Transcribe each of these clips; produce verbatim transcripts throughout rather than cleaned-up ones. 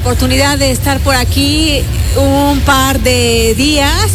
oportunidad de estar por aquí un par de días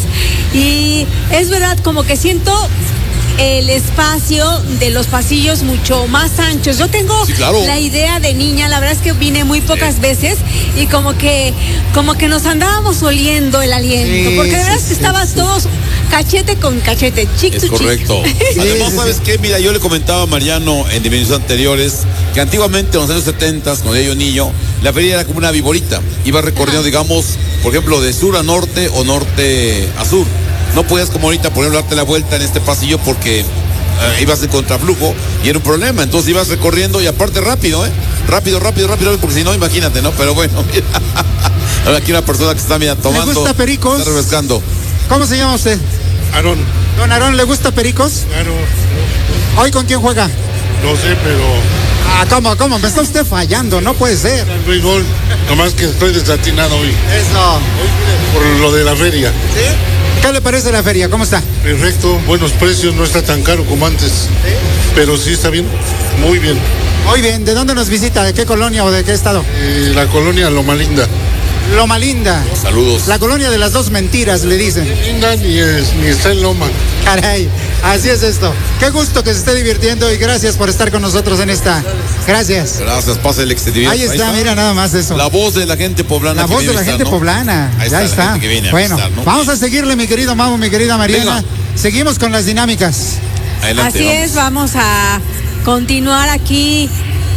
y es verdad como que siento el espacio de los pasillos mucho más anchos. Yo tengo sí, claro. la idea de niña, la verdad es que vine muy pocas sí. veces y como que como que nos andábamos oliendo el aliento, sí, porque de verdad sí, que estaban sí, todos cachete con cachete, chic es correcto. Sí, Además, sí, ¿sabes sí. qué? Mira, yo le comentaba a Mariano en dimensiones anteriores que antiguamente en los años setenta, cuando yo era niño, la feria era como una viborita. Iba recorriendo, Ajá. digamos, por ejemplo, de sur a norte o norte a sur. No podías como ahorita, por ejemplo, darte la vuelta en este pasillo porque eh, ibas en contraflujo y era un problema. Entonces ibas recorriendo y aparte rápido, ¿eh? Rápido, rápido, rápido, porque si no, imagínate, ¿no? Pero bueno, mira. Ahora aquí una persona que está, mira, tomando. ¿Le gusta Pericos? Está refrescando. ¿Cómo se llama usted? Aarón. Don Aarón, ¿le gusta Pericos? Claro. ¿Hoy con quién juega? No sé, pero... Ah, ¿cómo, cómo? Me está usted fallando, no puede ser. El béisbol, nomás que estoy desatinado hoy. Eso. Por lo de la feria. ¿Sí? ¿Qué le parece la feria? ¿Cómo está? Perfecto, buenos precios, no está tan caro como antes. ¿Sí? Pero sí está bien, muy bien. Muy bien, ¿de dónde nos visita? ¿De qué colonia o de qué estado? Eh, la colonia Loma Linda. Loma Linda. Saludos. La colonia de las dos mentiras, le dicen. Ni linda ni, es, ni está en Loma. Caray, así es esto. Qué gusto que se esté divirtiendo y gracias por estar con nosotros en esta. Gracias. Gracias, pase el exterior. Ahí está, Ahí está, mira nada más eso. La voz de la gente poblana. La voz de la gente estar, ¿no? poblana. Ahí ya está. está. Bueno, a ¿no? vamos a seguirle, mi querido Mau, mi querida Mariana. Venga. Seguimos con las dinámicas. Adelante, Así vamos. es, vamos a continuar aquí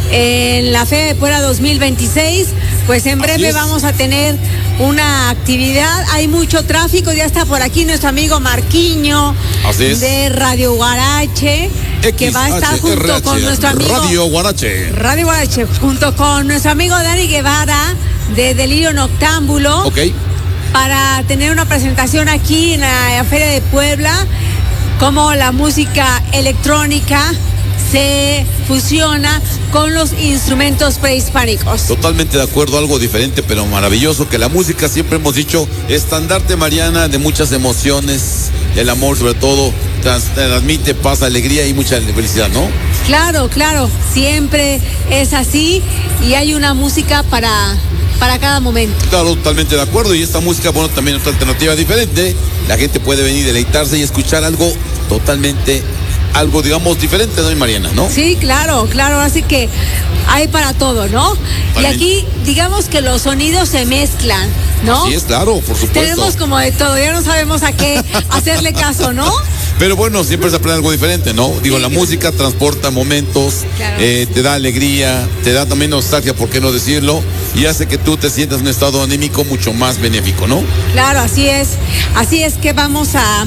en la Feria de Puebla dos mil veintiséis. Pues en breve vamos a tener una actividad, hay mucho tráfico, ya está por aquí nuestro amigo Marquiño de Radio Guarache, X que va a estar H junto R H, con nuestro amigo Radio Guarache. Radio Guarache, junto con nuestro amigo Dani Guevara de Delirio Noctámbulo. Ok. Para tener una presentación aquí en la Feria de Puebla, como la música electrónica se fusiona con los instrumentos prehispánicos. Totalmente de acuerdo, algo diferente pero maravilloso, que la música siempre hemos dicho, estandarte, Mariana, de muchas emociones, el amor sobre todo, trans, transmite paz, alegría y mucha felicidad, ¿no? Claro, claro, siempre es así y hay una música para, para cada momento. Claro, totalmente de acuerdo, y esta música, bueno, también otra alternativa diferente, la gente puede venir, deleitarse y escuchar algo totalmente algo, digamos, diferente, ¿no, Mariana? ¿No? Sí, claro, claro, así que hay para todo, ¿no? Vale. Y aquí, digamos que los sonidos se mezclan, ¿no? Sí, es claro, por supuesto. Tenemos como de todo, ya no sabemos a qué hacerle caso, ¿no? Pero bueno, siempre se aprende algo diferente, ¿no? Digo, sí, la música transporta momentos, claro. eh, te da alegría, te da también nostalgia, ¿por qué no decirlo? Y hace que tú te sientas en un estado anímico mucho más benéfico, ¿no? Claro, así es. Así es que vamos a...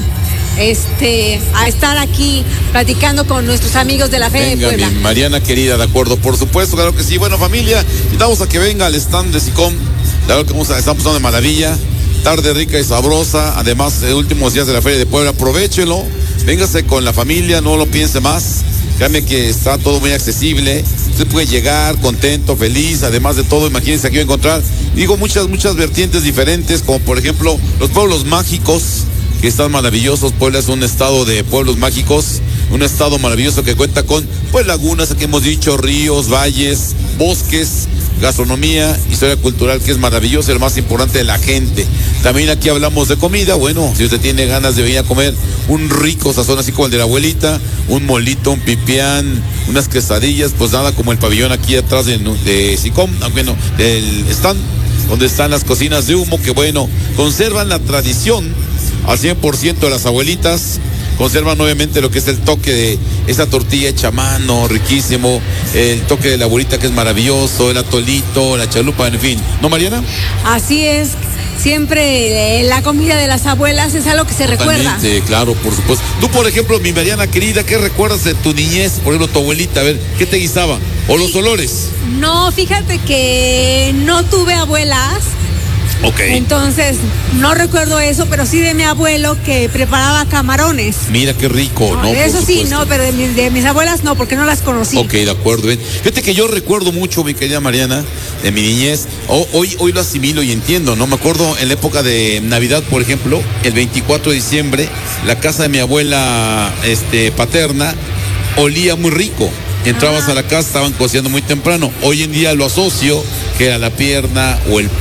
Este, a estar aquí platicando con nuestros amigos de la Feria venga, de Puebla. Mi Mariana querida, de acuerdo, por supuesto, claro que sí. Bueno, familia, invitamos a que venga al stand de SICOM. La verdad que vamos a, estamos pasando de maravilla. Tarde rica y sabrosa. Además, eh, últimos días de la Feria de Puebla, aprovechelo. Véngase con la familia, no lo piense más. Créame que está todo muy accesible. Usted puede llegar contento, feliz. Además de todo, imagínense aquí va a encontrar, digo, muchas, muchas vertientes diferentes, como por ejemplo, los pueblos mágicos, que están maravillosos. Puebla es un estado de pueblos mágicos, un estado maravilloso que cuenta con, pues, lagunas, aquí hemos dicho, ríos, valles, bosques, gastronomía, historia cultural que es maravillosa y lo más importante de la gente. También aquí hablamos de comida. Bueno, si usted tiene ganas de venir a comer un rico sazón así como el de la abuelita, un molito, un pipián, unas quesadillas, pues nada como el pabellón aquí atrás de, de SICOM, aunque no, del stand, donde están las cocinas de humo, que bueno, conservan la tradición al cien por ciento de las abuelitas, conservan obviamente lo que es el toque de esa tortilla hecha a mano, riquísimo, el toque de la abuelita que es maravilloso, el atolito, la chalupa, en fin. ¿No, Mariana? Así es, siempre eh, la comida de las abuelas es algo que se Totalmente, recuerda. Sí, claro, por supuesto. Tú, por ejemplo, mi Mariana querida, ¿qué recuerdas de tu niñez? Por ejemplo, tu abuelita, a ver, ¿qué te guisaba? ¿O los olores? No, fíjate que no tuve abuelas. Okay. Entonces, no recuerdo eso, pero sí de mi abuelo que preparaba camarones. Mira qué rico, ¿no? ¿no? Eso sí, no, pero de, mi, de mis abuelas no, porque no las conocí. Ok, de acuerdo. Bien. Fíjate que yo recuerdo mucho, mi querida Mariana, de mi niñez. O, hoy, hoy lo asimilo y entiendo, ¿no? Me acuerdo en la época de Navidad, por ejemplo, el veinticuatro de diciembre, la casa de mi abuela este, paterna olía muy rico. Entrabas ah. a la casa, estaban cocinando muy temprano. Hoy en día lo asocio que era la pierna o el